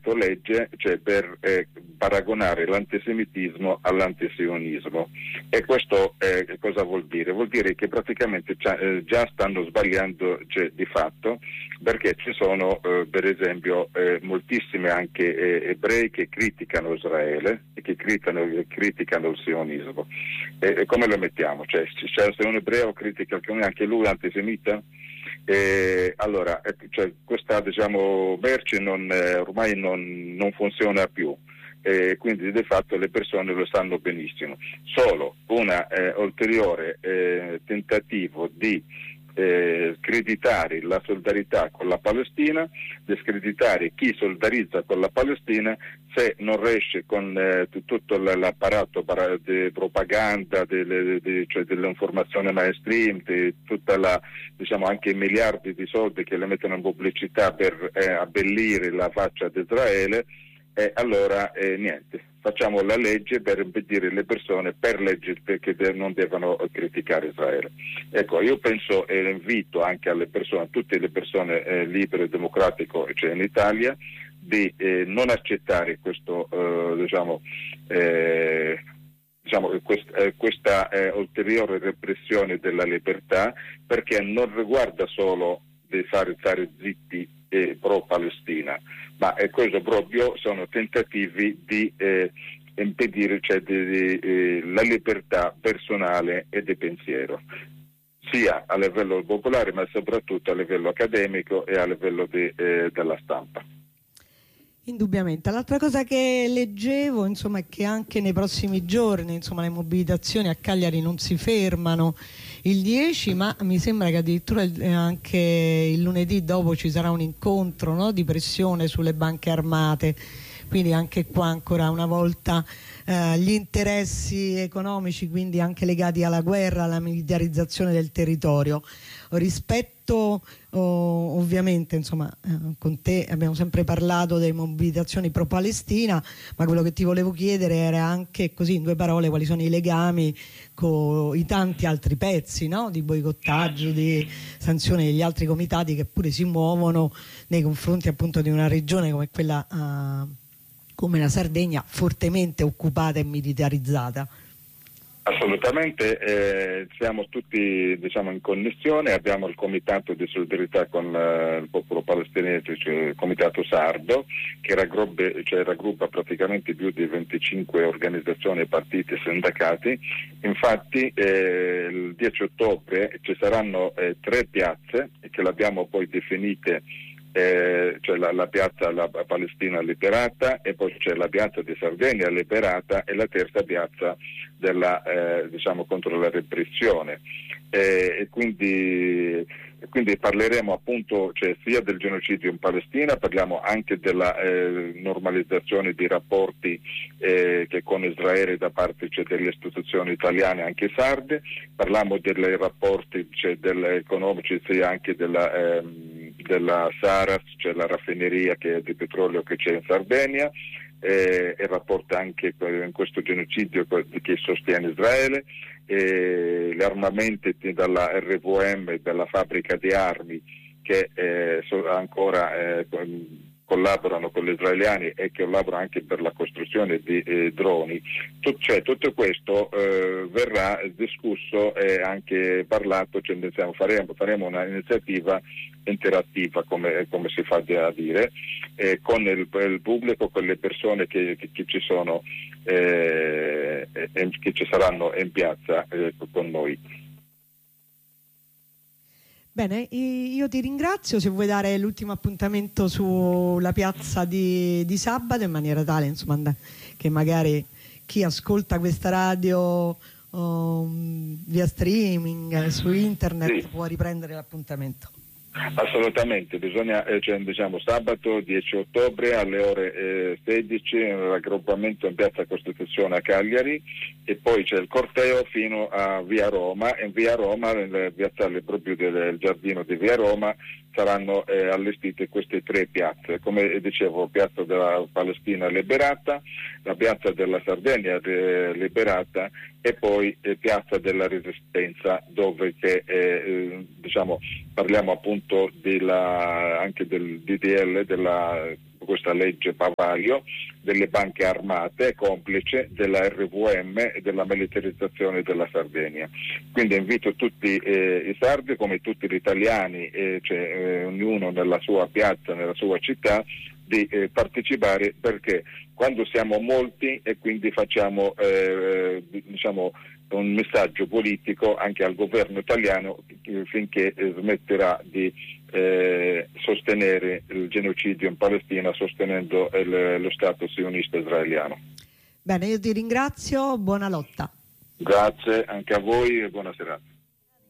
fatto legge, cioè, per paragonare l'antisemitismo all'antisionismo. E questo cosa vuol dire? Vuol dire che praticamente già stanno sbagliando, cioè, di fatto, perché ci sono per esempio moltissime anche ebrei che criticano Israele e che criticano il sionismo. Come lo mettiamo? Cioè, se un ebreo critica anche lui è antisemita? Allora, cioè, questa, diciamo, merce ormai non funziona più. Quindi di fatto le persone lo sanno benissimo. Solo una ulteriore tentativo di screditare la solidarietà con la Palestina, di screditare chi solidarizza con la Palestina, se non riesce con tutto l'apparato di propaganda, cioè dell'informazione mainstream, di tutta diciamo anche i miliardi di soldi che le mettono in pubblicità per abbellire la faccia di Israele. Allora niente, facciamo la legge per impedire le persone per legge che non devono criticare Israele. Ecco, io penso e invito anche alle persone, tutte le persone libere e democratiche, cioè in Italia, di non accettare questo questa ulteriore repressione della libertà, perché non riguarda solo di fare stare zitti pro-Palestina, ma questo proprio sono tentativi di impedire, cioè, la libertà personale e di pensiero, sia a livello popolare ma soprattutto a livello accademico e a livello della stampa. Indubbiamente. L'altra cosa che leggevo, insomma, è che anche nei prossimi giorni, insomma, le mobilitazioni a Cagliari non si fermano il 10, ma mi sembra che addirittura anche il lunedì dopo ci sarà un incontro, no, di pressione sulle banche armate. Quindi anche qua ancora una volta gli interessi economici, quindi anche legati alla guerra, alla militarizzazione del territorio. Rispetto ovviamente, insomma, con te abbiamo sempre parlato delle mobilitazioni pro-Palestina, ma quello che ti volevo chiedere era anche, così in due parole, quali sono i legami con i tanti altri pezzi, no? Di boicottaggio, di sanzione degli altri comitati che pure si muovono nei confronti appunto di una regione come quella come la Sardegna, fortemente occupata e militarizzata. Assolutamente, siamo tutti, diciamo, in connessione. Abbiamo il comitato di solidarietà con il popolo palestinese, cioè il comitato sardo, che raggruppa praticamente più di 25 organizzazioni, partiti e sindacati. Infatti il 10 ottobre ci saranno 3 piazze che le abbiamo poi definite, cioè la piazza la Palestina liberata, e poi c'è la piazza di Sardegna liberata e la terza piazza diciamo contro la repressione, e quindi parleremo appunto, cioè, sia del genocidio in Palestina, parliamo anche della normalizzazione di rapporti che con Israele da parte, cioè, delle istituzioni italiane anche sarde, parliamo dei rapporti, cioè, economici, sia anche della Saras, cioè la raffineria di petrolio che c'è in Sardegna, e rapporta anche in questo genocidio che sostiene Israele, gli armamenti dalla RVM, dalla fabbrica di armi che ancora collaborano con gli israeliani e che collaborano anche per la costruzione di droni. Tutto questo verrà discusso e anche parlato, cioè, faremo un'iniziativa interattiva, come si fa a dire, con il pubblico, con le persone che ci sono che ci saranno in piazza con noi. Bene, io ti ringrazio. Se vuoi dare l'ultimo appuntamento sulla piazza di sabato, in maniera tale, insomma, che magari chi ascolta questa radio via streaming su internet, sì, può riprendere l'appuntamento. Assolutamente, bisogna, diciamo, sabato 10 ottobre alle ore 16 raggruppamento in piazza Costituzione a Cagliari, e poi c'è il corteo fino a via Roma, e in via Roma, nel piazzale proprio del giardino di via Roma, saranno allestite queste 3 piazze, come dicevo, piazza della Palestina liberata, la piazza della Sardegna liberata, e poi piazza della Resistenza, dove diciamo, parliamo appunto anche del DDL, questa legge Pavalio, delle banche armate, complice della RVM e della militarizzazione della Sardegna. Quindi invito tutti i sardi, come tutti gli italiani, ognuno nella sua piazza, nella sua città, di partecipare, perché quando siamo molti e quindi facciamo un messaggio politico anche al governo italiano finché smetterà di sostenere il genocidio in Palestina, sostenendo lo Stato sionista israeliano. Bene, io ti ringrazio, buona lotta. Grazie anche a voi e buona serata.